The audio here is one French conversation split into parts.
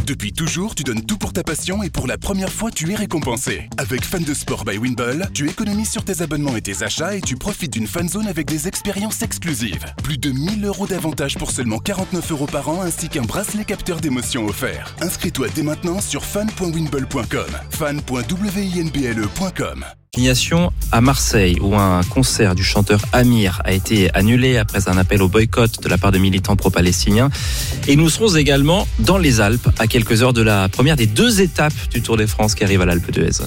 Depuis toujours, tu donnes tout pour ta passion et pour la première fois, tu es récompensé. Avec Fan de Sport by Winball, tu économises sur tes abonnements et tes achats et tu profites d'une fan zone avec des expériences exclusives. Plus de 1 000 € d'avantages pour seulement 49 € par an ainsi qu'un bracelet capteur d'émotions offert. Inscris-toi dès maintenant sur fan.winball.com. fan.winblle.com. À Marseille, où un concert du chanteur Amir a été annulé après un appel au boycott de la part de militants pro-palestiniens. Et nous serons également dans les Alpes, à quelques heures de la première des 2 étapes du Tour de France qui arrive à l'Alpe d'Huez.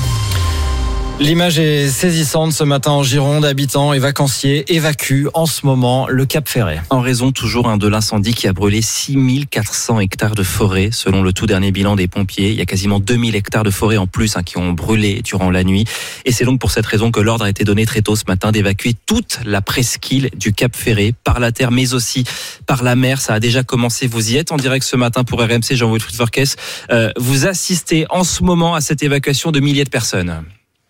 L'image est saisissante ce matin en Gironde. Habitants et vacanciers évacuent en ce moment le Cap Ferret. En raison toujours de l'incendie qui a brûlé 6400 hectares de forêt. Selon le tout dernier bilan des pompiers, il y a quasiment 2000 hectares de forêt en plus qui ont brûlé durant la nuit. Et c'est donc pour cette raison que l'ordre a été donné très tôt ce matin d'évacuer toute la presqu'île du Cap Ferret par la terre mais aussi par la mer. Ça a déjà commencé. Vous y êtes en direct ce matin pour RMC, Jean-Wilfried Forquès. Vous assistez en ce moment à cette évacuation de milliers de personnes.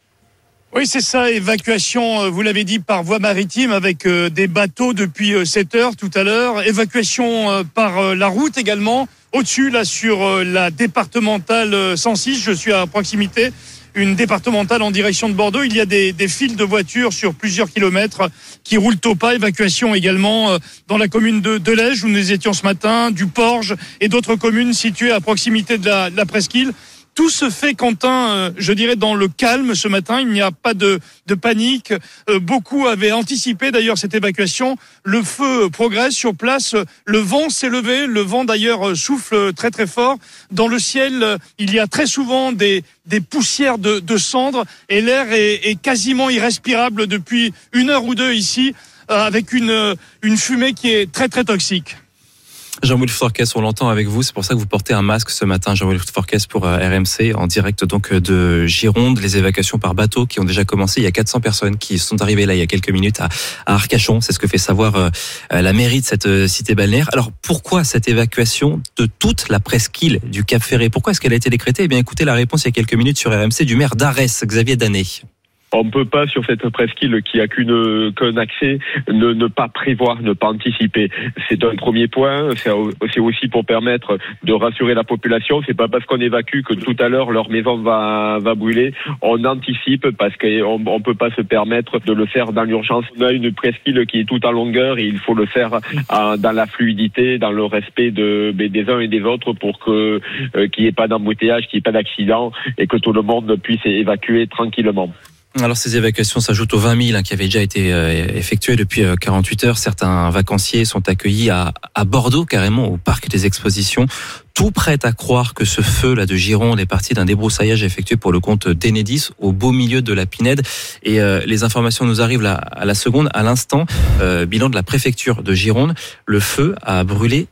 Oui, c'est ça, évacuation, vous l'avez dit, par voie maritime avec des bateaux depuis 7 heures tout à l'heure. Évacuation par la route également. Au-dessus, là, sur la départementale 106, je suis à proximité, une départementale en direction de Bordeaux. Il y a des files de voitures sur plusieurs kilomètres qui roulent au pas. Évacuation également dans la commune de Delège, où nous étions ce matin, du Porge et d'autres communes situées à proximité de la presqu'île. Tout se fait, Quentin, je dirais, dans le calme ce matin. Il n'y a pas de panique. Beaucoup avaient anticipé d'ailleurs cette évacuation. Le feu progresse sur place. Le vent s'est levé. Le vent d'ailleurs souffle très très fort. Dans le ciel, il y a très souvent des poussières de cendres et l'air est quasiment irrespirable depuis 1 heure ou 2 ici, avec une fumée qui est très très toxique. Jean-Wilfried Forquès, on l'entend avec vous, c'est pour ça que vous portez un masque ce matin, Jean-Wilfried Forquès pour RMC, en direct donc de Gironde. Les évacuations par bateau qui ont déjà commencé, il y a 400 personnes qui sont arrivées là il y a quelques minutes à Arcachon, c'est ce que fait savoir la mairie de cette cité balnéaire. Alors pourquoi cette évacuation de toute la presqu'île du Cap Ferret? Pourquoi est-ce qu'elle a été décrétée? Eh bien écoutez la réponse il y a quelques minutes sur RMC du maire d'Arès, Xavier Danet. On ne peut pas, sur cette presqu'île qui a qu'un accès, ne pas prévoir, ne pas anticiper. C'est un premier point. C'est aussi pour permettre de rassurer la population. C'est pas parce qu'on évacue que tout à l'heure leur maison va brûler. On anticipe parce qu'on peut pas se permettre de le faire dans l'urgence. On a une presqu'île qui est tout en longueur et il faut le faire dans la fluidité, dans le respect des uns et des autres pour qu'il n'y ait pas d'embouteillage, qu'il n'y ait pas d'accident et que tout le monde puisse évacuer tranquillement. Alors ces évacuations s'ajoutent aux 20 000 qui avaient déjà été effectuées depuis 48 heures. Certains vacanciers sont accueillis à Bordeaux, carrément au parc des expositions, tout prêt à croire que ce feu là de Gironde est parti d'un débroussaillage effectué pour le compte d'Enedis au beau milieu de la Pinède. Et les informations nous arrivent là à la seconde, à l'instant. Bilan de la préfecture de Gironde, le feu a brûlé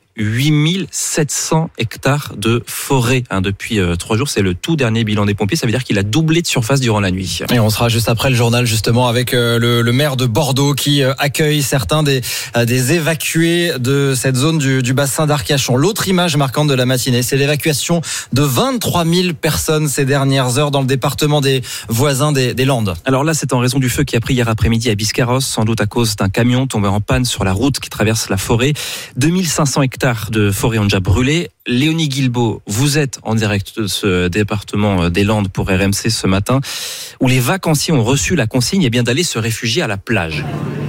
8700 hectares de forêt depuis 3 jours. C'est le tout dernier bilan des pompiers. Ça veut dire qu'il a doublé de surface durant la nuit. Et on sera juste après le journal justement avec le maire de Bordeaux qui accueille certains des évacués de cette zone du bassin d'Arcachon. L'autre image marquante de la matinée, c'est l'évacuation de 23 000 personnes ces dernières heures dans le département des voisins des Landes. Alors là, c'est en raison du feu qui a pris hier après-midi à Biscarrosse, sans doute à cause d'un camion tombé en panne sur la route qui traverse la forêt. 2500 hectares de forêt ont déjà brûlé. Léonie Guilbault, vous êtes en direct de ce département des Landes pour RMC ce matin, où les vacanciers ont reçu la consigne d'aller se réfugier à la plage.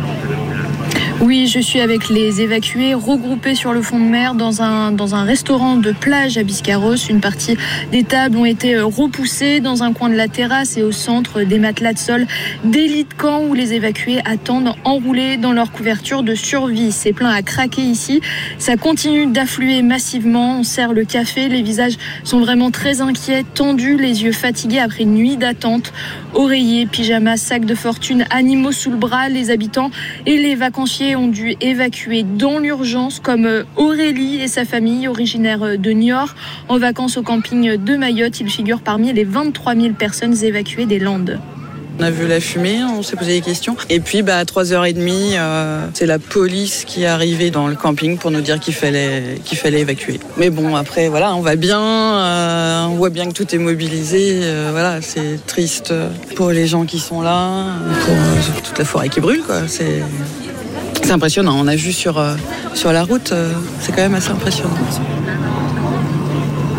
Oui, je suis avec les évacués regroupés sur le fond de mer dans un restaurant de plage à Biscarrosse. Une partie des tables ont été repoussées dans un coin de la terrasse et au centre des matelas de sol, des lits de camp où les évacués attendent enroulés dans leur couverture de survie. C'est plein à craquer ici. Ça continue d'affluer massivement. On sert le café. Les visages sont vraiment très inquiets, tendus, les yeux fatigués après une nuit d'attente. Oreillers, pyjamas, sacs de fortune, animaux sous le bras. Les habitants et les vacanciers ont dû évacuer dans l'urgence, comme Aurélie et sa famille, originaire de Niort, en vacances au camping de Mayotte. Il figure parmi les 23 000 personnes évacuées des Landes. On a vu la fumée, on s'est posé des questions. Et puis à 3h30, c'est la police qui est arrivée dans le camping pour nous dire qu'il fallait évacuer. Mais bon, après, voilà, on va bien, on voit bien que tout est mobilisé. Voilà, c'est triste pour les gens qui sont là, pour toute la forêt qui brûle, quoi. C'est impressionnant. On a vu sur la route, c'est quand même assez impressionnant.